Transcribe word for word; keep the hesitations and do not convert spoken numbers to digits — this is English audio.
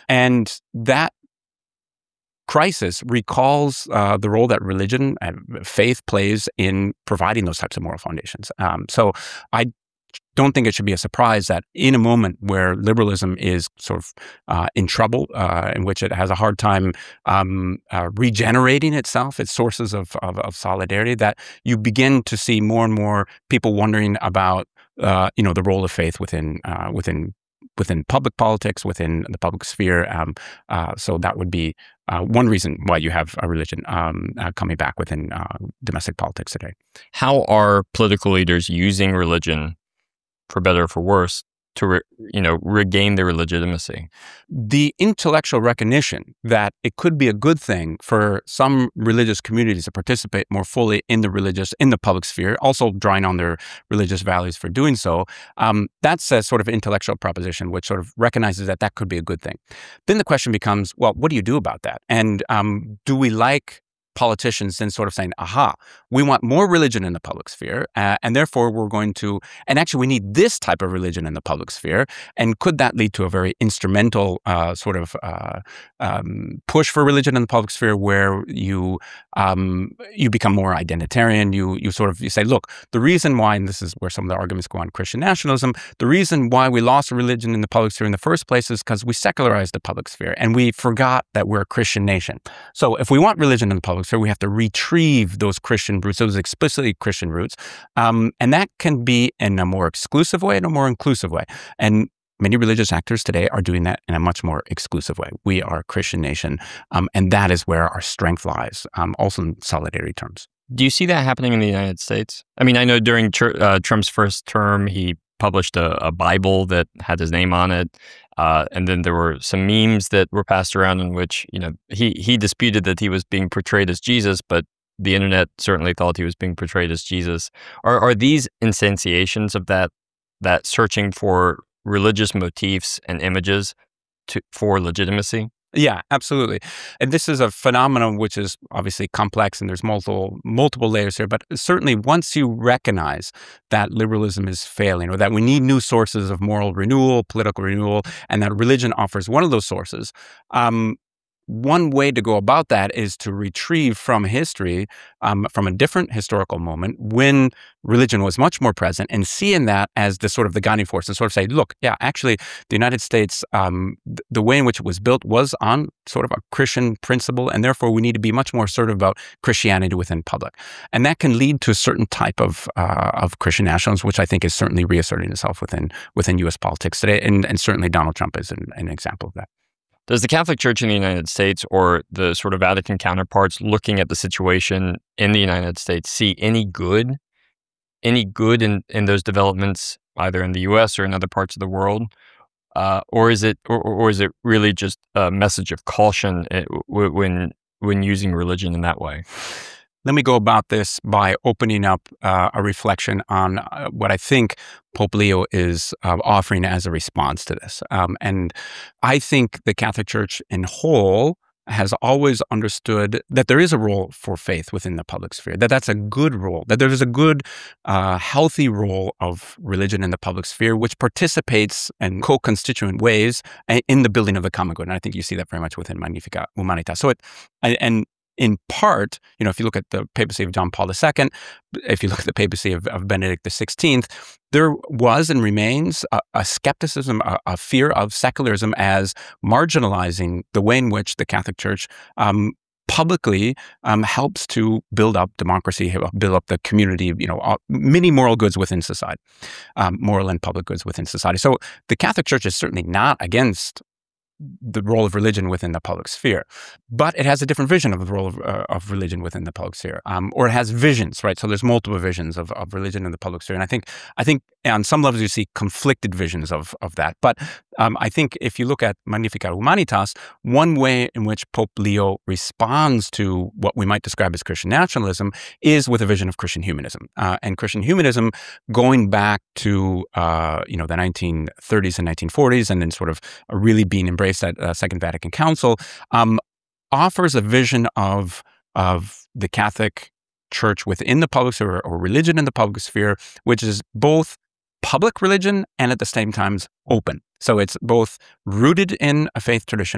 And that crisis recalls uh, the role that religion and faith plays in providing those types of moral foundations. Um, so I don't think it should be a surprise that in a moment where liberalism is sort of uh, in trouble, uh, in which it has a hard time um, uh, regenerating itself, its sources of, of, of solidarity, that you begin to see more and more people wondering about, uh, you know, the role of faith within uh, within within public politics, within the public sphere. Um, uh, so that would be uh, one reason why you have a religion um, uh, coming back within uh, domestic politics today. How are political leaders using religion, for better or for worse, to re, you know regain their legitimacy? The intellectual recognition that it could be a good thing for some religious communities to participate more fully in the religious, in the public sphere, also drawing on their religious values for doing so, um, that's a sort of intellectual proposition which sort of recognizes that that could be a good thing. Then the question becomes, well, what do you do about that? And um, do we like politicians then sort of saying, aha, we want more religion in the public sphere, uh, and therefore we're going to, and actually we need this type of religion in the public sphere, and could that lead to a very instrumental uh, sort of uh, um, push for religion in the public sphere where you um, you become more identitarian, you you sort of, you say, look, the reason why, and this is where some of the arguments go on Christian nationalism, the reason why we lost religion in the public sphere in the first place is because we secularized the public sphere, and we forgot that we're a Christian nation. So if we want religion in the public sphere, we have to retrieve those Christian roots, those explicitly Christian roots. Um, and that can be in a more exclusive way and a more inclusive way. And many religious actors today are doing that in a much more exclusive way. We are a Christian nation, um, and that is where our strength lies, um, also in solidarity terms. Do you see that happening in the United States? I mean, I know during uh, Trump's first term, he published a, a Bible that had his name on it. Uh, and then there were some memes that were passed around in which, you know, he, he disputed that he was being portrayed as Jesus, but the internet certainly thought he was being portrayed as Jesus. Are, are these instantiations of that, that searching for religious motifs and images to, for legitimacy? Yeah, absolutely. And this is a phenomenon which is obviously complex, and there's multiple multiple layers here. But certainly once you recognize that liberalism is failing, or that we need new sources of moral renewal, political renewal, and that religion offers one of those sources, um, one way to go about that is to retrieve from history, um, from a different historical moment when religion was much more present, and seeing that as the sort of the guiding force, and sort of say, look, yeah, actually, the United States, um, th- the way in which it was built was on sort of a Christian principle, and therefore we need to be much more assertive about Christianity within public. And that can lead to a certain type of uh, of Christian nationalism, which I think is certainly reasserting itself within within U S politics today, and, and certainly Donald Trump is an, an example of that. Does the Catholic Church in the United States, or the sort of Vatican counterparts looking at the situation in the United States, see any good, any good in, in those developments, either in the U S or in other parts of the world? Uh, or is it, or, or is it really just a message of caution when when using religion in that way? Let me go about this by opening up uh, a reflection on uh, what I think Pope Leo is uh, offering as a response to this. Um, and I think the Catholic Church in whole has always understood that there is a role for faith within the public sphere, that that's a good role, that there is a good, uh, healthy role of religion in the public sphere, which participates in co-constituent ways in the building of the common good. And I think you see that very much within Magnificat Humanitas. So it, and in part, you know, if you look at the papacy of John Paul the Second, if you look at the papacy of, of Benedict the Sixteenth, there was and remains a, a skepticism, a, a fear of secularism as marginalizing the way in which the Catholic Church um, publicly um, helps to build up democracy, build up the community, you know, many moral goods within society, um, moral and public goods within society. So the Catholic Church is certainly not against the role of religion within the public sphere, but it has a different vision of the role of, uh, of religion within the public sphere, um, or it has visions, right? So there's multiple visions of, of religion in the public sphere, and I think I think on some levels you see conflicted visions of of that. But um, I think if you look at Magnificat Humanitas, one way in which Pope Leo responds to what we might describe as Christian nationalism is with a vision of Christian humanism, uh, and Christian humanism going back to uh, you know the nineteen thirties and nineteen forties, and then sort of really being embraced at uh, Second Vatican Council, um, offers a vision of of the Catholic Church within the public sphere, or religion in the public sphere, which is both public religion and at the same time open. So it's both rooted in a faith tradition,